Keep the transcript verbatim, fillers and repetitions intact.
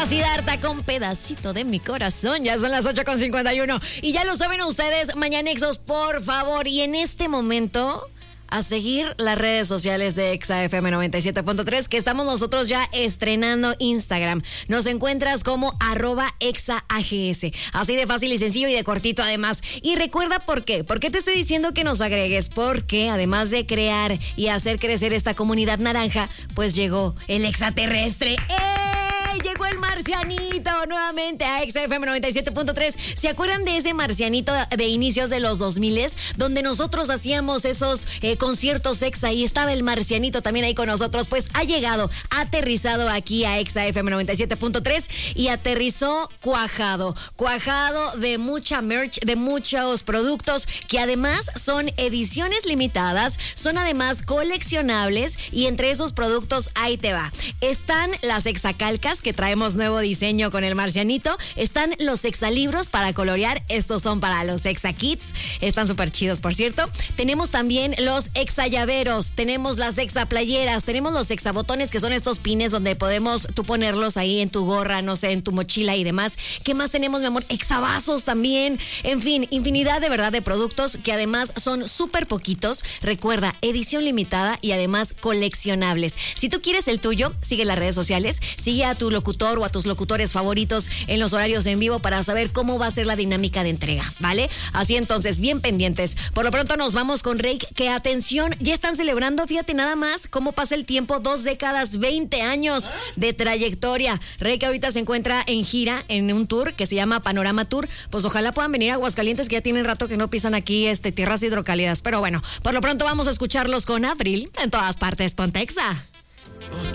Eva Siddhartha con Pedacito de mi corazón. Ya son las ocho con cincuenta y uno. Y ya lo saben ustedes, Mañanexos, por favor. Y en este momento, a seguir las redes sociales de Exa F M noventa y siete punto tres, que estamos nosotros ya estrenando Instagram. Nos encuentras como arroba exaags. Así de fácil y sencillo y de cortito además. Y recuerda por qué. ¿Por qué te estoy diciendo que nos agregues? Porque además de crear y hacer crecer esta comunidad naranja, pues llegó el extraterrestre. ¡Eh! Llegó el marcianito nuevamente a Exa F M noventa y siete punto tres. ¿Se acuerdan de ese marcianito de inicios de los dos mil? Donde nosotros hacíamos esos eh, conciertos Exa y estaba el marcianito también ahí con nosotros. Pues ha llegado, ha aterrizado aquí a Exa F M noventa y siete punto tres y aterrizó cuajado. Cuajado de mucha merch, de muchos productos que además son ediciones limitadas, son además coleccionables y entre esos productos ahí te va. Están las Exacalcas, que traemos nuevo diseño con el marcianito. Están los exalibros para colorear. Estos son para los Exa Kits. Están súper chidos, por cierto. Tenemos también los Exa llaveros. Tenemos las Exa playeras. Tenemos los Exa botones, que son estos pines donde podemos tú ponerlos ahí en tu gorra, no sé, en tu mochila y demás. ¿Qué más tenemos, mi amor? Exa vasos también. En fin, infinidad de verdad de productos que además son súper poquitos. Recuerda, edición limitada y además coleccionables. Si tú quieres el tuyo, sigue las redes sociales. Sigue a tu locutor o a tus locutores favoritos en los horarios en vivo para saber cómo va a ser la dinámica de entrega, ¿vale? Así entonces, bien pendientes. Por lo pronto nos vamos con Rake, que atención, ya están celebrando, fíjate nada más cómo pasa el tiempo, dos décadas, veinte años de trayectoria. Rake ahorita se encuentra en gira, en un tour que se llama Panorama Tour. Pues ojalá puedan venir a Aguascalientes, que ya tienen rato que no pisan aquí este, tierras hidrocálidas. Pero bueno, por lo pronto vamos a escucharlos con Avril en todas partes. Ponte Exa.